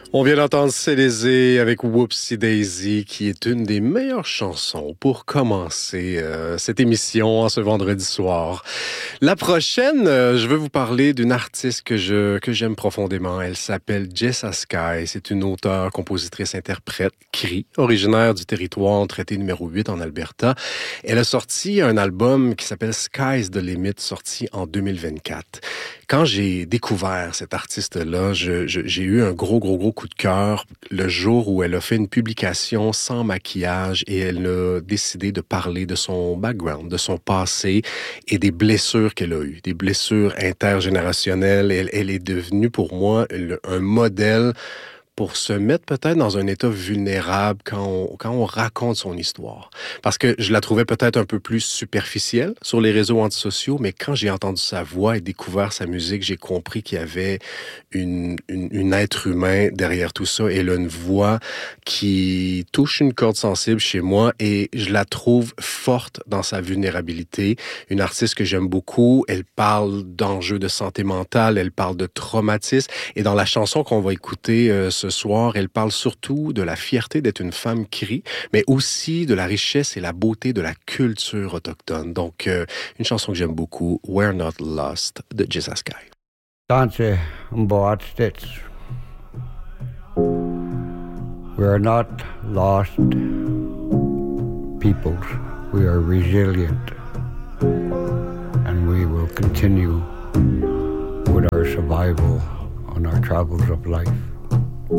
On vient d'entendre Célézé avec Whoopsie Daisy, qui est une des meilleures chansons pour commencer cette émission en ce vendredi soir. La prochaine, je veux vous parler d'une artiste que j'aime profondément. Elle s'appelle Jessa Sky. C'est une auteure, compositrice, interprète, cri, originaire du territoire traité numéro 8 en Alberta. Elle a sorti un album qui s'appelle Sky's the Limit, sorti en 2024. Quand j'ai découvert cette artiste-là, j'ai eu un gros coup de cœur le jour où elle a fait une publication sans maquillage et elle a décidé de parler de son background, de son passé et des blessures qu'elle a eues, des blessures intergénérationnelles. Elle est devenue pour moi un modèle pour se mettre peut-être dans un état vulnérable quand on raconte son histoire. Parce que je la trouvais peut-être un peu plus superficielle sur les réseaux antisociaux, mais quand j'ai entendu sa voix et découvert sa musique, j'ai compris qu'il y avait une être humain derrière tout ça. Elle a une voix qui touche une corde sensible chez moi et je la trouve forte dans sa vulnérabilité. Une artiste que j'aime beaucoup. Elle parle d'enjeux de santé mentale, elle parle de traumatisme. Et dans la chanson qu'on va écouter ce soir, elle parle surtout de la fierté d'être une femme cri, mais aussi de la richesse et la beauté de la culture autochtone. Donc, une chanson que j'aime beaucoup, We're Not Lost, de Jessa Sky. Danse Mboat Stitz. We are not lost peoples. We are resilient. And we will continue with our survival on our travels of life.